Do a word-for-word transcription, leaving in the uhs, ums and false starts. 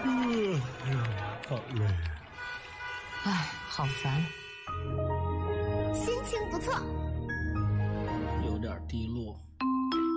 嗯，好累。 唉，好烦。 心情不错， 有点低落。